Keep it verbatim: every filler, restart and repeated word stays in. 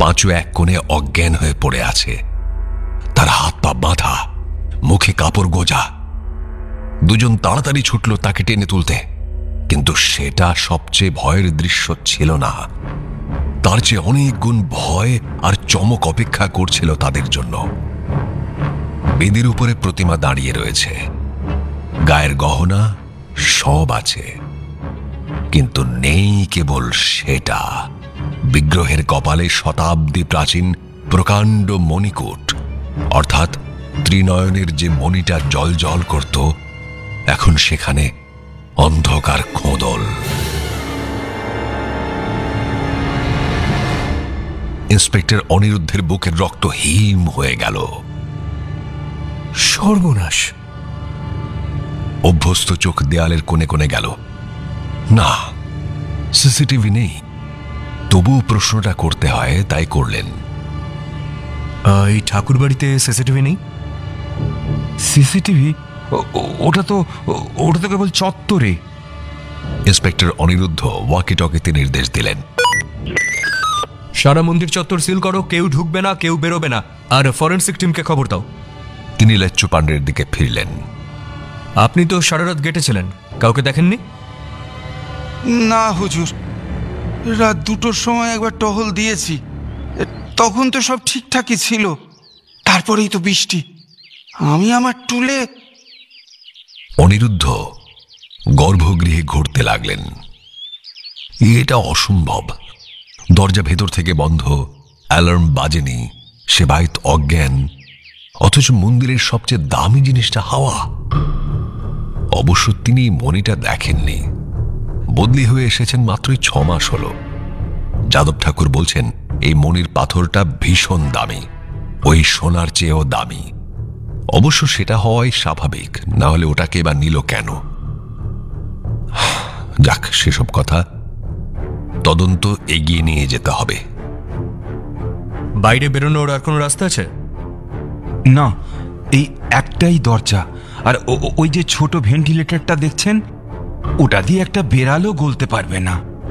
পাঁচু এক কোণে অজ্ঞান হয়ে পড়ে আছে, তার হাত পা বাঁধা, মুখে কাপড় গোজা। দুজন তাড়াতাড়ি ছুটল তাকে টেনে তুলতে, কিন্তু সেটা সবচেয়ে ভয়ের দৃশ্য ছিল না। তার চেয়ে অনেক গুণ ভয় আর চমক অপেক্ষা করছিল তাদের জন্য। বেদির উপরে প্রতিমা দাঁড়িয়ে রয়েছে, গায়ের গহনা সব আছে, কিন্তু নেই কেবল সেটা, বিগ্রহের কপালে শতাব্দী প্রাচীন প্রকাণ্ড মণিকূট, অর্থাৎ ত্রিনয়নের যে মণিটা জলজল করত, এখন সেখানে অন্ধকার খোঁদল। ইন্সপেক্টর অনিরুদ্ধের বুকের রক্ত হিম হয়ে গেল। সর্বনাশ! অভ্যস্ত চোখ দেয়ালের কোণে কোণে গেল। না, সিসিটিভি নেই। তবুও প্রশ্নটা করতে হয়, তাই করলেন। এই ঠাকুর বাড়িতে সিসিটিভি নেই? সিসিটিভি? ওটা তো ওটা তো কেবল চত্বরে। ইন্সপেক্টর অনিরুদ্ধ ওয়াকি টকিতে নির্দেশ দিলেন, সারা মন্দির চত্বর সিল করো, কেউ ঢুকবে না, কেউ বেরোবে না, আর ফরেন্সিক টিমকে খবর দাও। তিনি লেচ্চু পাণ্ডের দিকে ফিরলেন। আপনি তো সারা রাত গেটে ছিলেন, কাউকে দেখেননি? না হুজুর, রাত দুটোর সময় একবার টহল দিয়েছি, তখন তো সব ঠিকঠাকই ছিল। তারপরেই তো বৃষ্টি। আমি আমার টুলে। অনিরুদ্ধ গর্ভগৃহে ঘুরতে লাগলেন। এটা অসম্ভব। দরজা ভেতর থেকে বন্ধ, অ্যালার্ম বাজেনি, সেবায়ত অজ্ঞান, অথচ মন্দিরের সবচেয়ে দামি জিনিসটা হাওয়া। অবশ্য তিনি মণিটা দেখেননি, বদলি হয়ে এসেছেন মাত্রই ছ মাস হল। যাদব ঠাকুর বলছেন এই মণির পাথরটা ভীষণ দামি, ওই সোনার চেয়েও দামি। অবশ্য সেটা হওয়াই স্বাভাবিক, না হলে ওটাকে বা নিল কেন? যাক, সেসব কথা। তদন্ত এগিয়ে নিয়ে যেতে হবে। বাইরে বেরোনোর আর কোনো রাস্তা আছে? না, এই একটাই দরজা, আর ওই যে ছোট ভেন্টিলেটরটা দেখছেন, ওটা দিয়ে একটা বেড়ালও গলতে পারবে না।